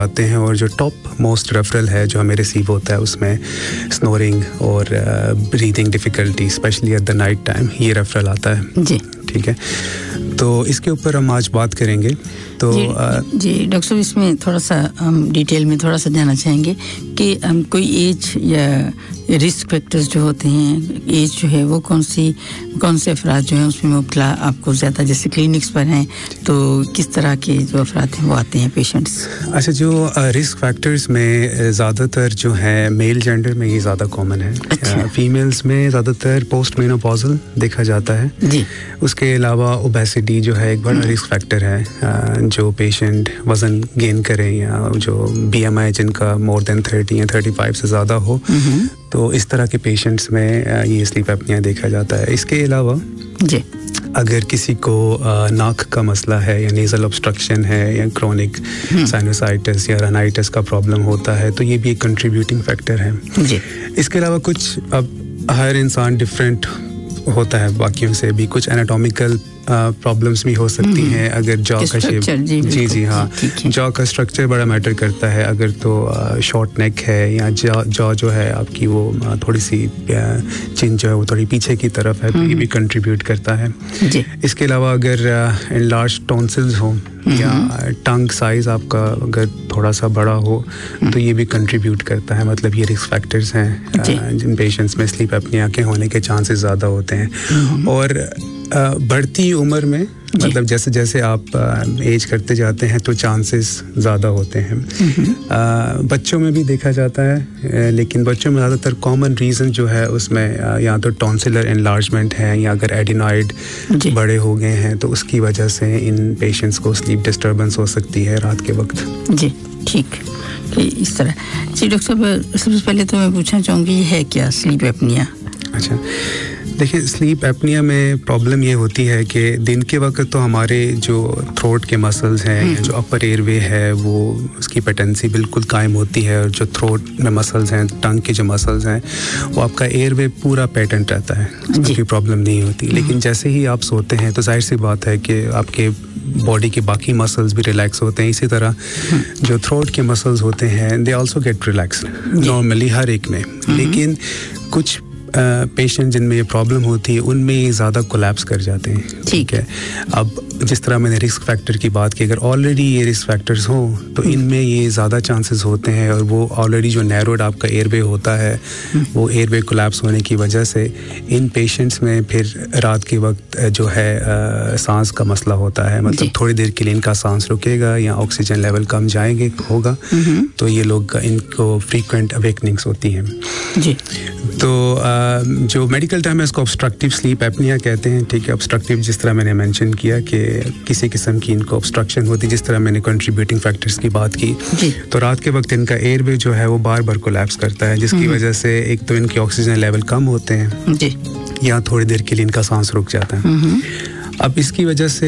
आते हैं और जो टॉप मोस्ट रेफरल है जो हमें रिसीव होता है उसमें स्नोरिंग और breathing difficulty specially at the night time ये रेफरल आता है जी ठीक है तो इसके ऊपर हम आज बात करेंगे तो जी डॉक्टर साहब इसमें थोड़ा सा हम डिटेल में थोड़ा सा जानना चाहेंगे कि कोई एज या रिस्क फैक्टर्स जो होते हैं एज जो है वो कौन से अफराद जो हैं उसमें मुब्तला आपको ज़्यादा जैसे क्लिनिक्स पर हैं तो किस तरह के जो अफराद हैं वो आते हैं पेशेंट्स अच्छा जो रिस्क फैक्टर्स में ज़्यादातर जो है मेल जेंडर में ये ज़्यादा कॉमन है अच्छा। फीमेल्स में ज़्यादातर पोस्ट मेनोपॉजल देखा जाता है जी उसके अलावा ओबेसिटी जो है एक बड़ा रिस्क फैक्टर है जो पेशेंट वज़न गेन करें या जो BMI जिनका मोर देन 30 या 35 से ज़्यादा हो तो इस तरह के पेशेंट्स में ये स्लीप एपनिया देखा जाता है इसके अलावा जी अगर किसी को नाक का मसला है या नेज़ल ऑब्स्ट्रक्शन है या क्रोनिक साइनोसाइटिस या राइनाइटिस का प्रॉब्लम होता है तो ये भी एक कंट्रीब्यूटिंग फैक्टर है जी इसके अलावा कुछ अब हर इंसान डिफरेंट होता है बाकियों से भी कुछ एनाटॉमिकल प्रॉब्लम्स भी हो सकती हैं अगर जॉ का शेप जी हाँ जॉ का स्ट्रक्चर बड़ा मैटर करता है अगर तो शॉर्ट नेक है या जॉ जो है आपकी वो थोड़ी सी चिन जो है वो थोड़ी पीछे की तरफ है तो ये भी कंट्रीब्यूट करता है जी इसके अलावा अगर एनलार्ज टॉन्सिल्स हो या टंग साइज आपका अगर थोड़ा सा बड़ा हो तो ये भी कंट्रीब्यूट करता है मतलब ये रिस्क फैक्टर्स हैं जिन पेशेंट्स में स्लीप एपनिया के होने के चांसेस ज़्यादा होते हैं और बढ़ती उम्र में मतलब जैसे जैसे आप एज करते जाते हैं तो चांसेस ज़्यादा होते हैं बच्चों में भी देखा जाता है लेकिन बच्चों में ज़्यादातर कॉमन रीज़न जो है उसमें या तो टॉन्सिलर एनलार्जमेंट है या अगर एडिनॉइड बड़े हो गए हैं तो उसकी वजह से इन पेशेंट्स को स्लीप डिस्टर्बेंस हो सकती है रात के वक्त जी ठीक इस तरह जी डॉक्टर साहब सबसे पहले तो मैं पूछना चाहूँगी ये है क्या स्लीप एपनिया अच्छा देखिए स्लीप एपनिया में प्रॉब्लम ये होती है कि दिन के वक्त तो हमारे जो थ्रोट के मसल्स हैं या जो अपर एयरवे है वो उसकी पेटेंसी बिल्कुल कायम होती है और जो थ्रोट में मसल्स हैं टंग के जो मसल्स हैं वो आपका एयरवे पूरा पेटेंट रहता है उसमें कोई प्रॉब्लम नहीं होती लेकिन जैसे ही आप सोते हैं तो जाहिर सी बात है कि आपके बॉडी के बाकी मसल्स भी रिलैक्स होते हैं इसी तरह जो थ्रोट के मसल्स होते हैं they also get relax normally हर एक में लेकिन कुछ पेशेंट जिनमें ये प्रॉब्लम होती है उनमें ये ज़्यादा कोलैप्स कर जाते हैं ठीक है अब जिस तरह मैंने रिस्क फैक्टर की बात की अगर ऑलरेडी ये रिस्क फैक्टर्स हों तो इनमें ये ज़्यादा चांसेस होते हैं और वो ऑलरेडी जो नैरोड आपका एयरवे होता है वो एयरवे कोलैप्स होने की वजह से इन पेशेंट्स में फिर रात के वक्त जो है सांस का मसला होता है मतलब थोड़ी देर के लिए इनका सांस रुकेगा या ऑक्सीजन लेवल कम होगा तो ये लोग इनको फ्रीक्वेंट अवेकनिंग्स होती हैं जी तो जो मेडिकल टर्म है इसको ऑब्स्ट्रक्टिव स्लीप एपनिया कहते हैं ठीक है ऑब्स्ट्रक्टिव जिस तरह मैंने मेंशन किया कि किसी किस्म की इनको ऑब्स्ट्रक्शन होती जिस तरह मैंने कंट्रीब्यूटिंग फैक्टर्स की बात की तो रात के वक्त इनका एयरवे जो है वो बार बार कोलैप्स करता है जिसकी वजह से एक तो इनके ऑक्सीजन लेवल कम होते हैं जी या थोड़ी देर के लिए इनका सांस रुक जाता है अब इसकी वजह से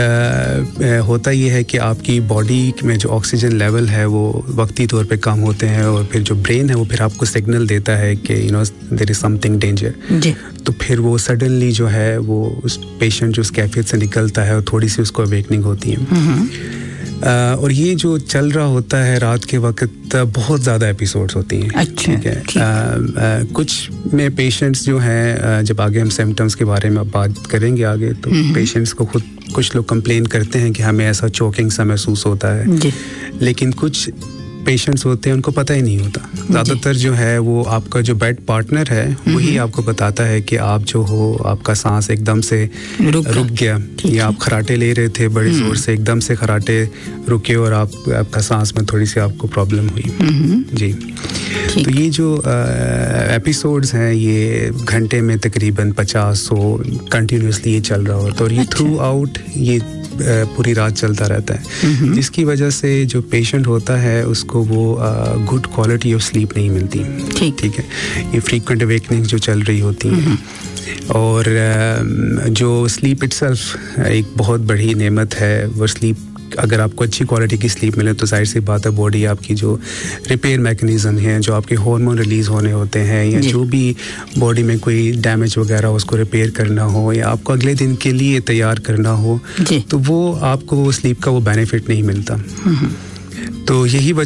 होता ये है कि आपकी बॉडी में जो ऑक्सीजन लेवल है वो वक्ती तौर पे कम होते हैं और फिर जो ब्रेन है वो फिर आपको सिग्नल देता है कि देयर इज समथिंग डेंजर तो फिर वो सडनली जो है वो उस पेशेंट जो उस कैफियत से निकलता है और थोड़ी सी उसको अवेकनिंग होती है और ये जो चल रहा होता है रात के वक्त बहुत ज़्यादा एपिसोड्स होती हैं ठीक है कुछ में पेशेंट्स जो हैं जब आगे हम सिम्टम्स के बारे में बात करेंगे आगे तो पेशेंट्स को खुद कुछ लोग कंप्लेन करते हैं कि हमें ऐसा चोकिंग सा महसूस होता है लेकिन कुछ पेशेंट्स होते हैं उनको पता ही नहीं होता ज़्यादातर जो है वो आपका जो बेड पार्टनर है वही आपको बताता है कि आप जो हो आपका सांस एकदम से रुक गया या आप खराटे ले रहे थे बड़ी जोर से एकदम से खराटे रुके और आपका सांस में थोड़ी सी आपको प्रॉब्लम हुई जी तो ये जो एपिसोड्स हैं ये घंटे में तकरीबन 50-100 कंटिन्यूसली ये चल रहा होता है और ये थ्रू आउट ये पूरी रात चलता रहता है जिसकी वजह से जो पेशेंट होता है उसको वो गुड क्वालिटी ऑफ स्लीप नहीं मिलती ठीक है ये फ्रीक्वेंट अवेकनिंग जो चल रही होती हैं और जो स्लीप इटसेल्फ एक बहुत बड़ी नेमत है वो स्लीप अगर आपको अच्छी क्वालिटी की स्लीप मिले तो जाहिर सी बात है बॉडी आपकी जो रिपेयर मैकेनिज्म है जो आपके हार्मोन रिलीज़ होने होते हैं या जो भी बॉडी में कोई डैमेज वगैरह उसको रिपेयर करना हो या आपको अगले दिन के लिए तैयार करना हो तो वो आपको स्लीप का वो बेनिफिट नहीं मिलता तो यही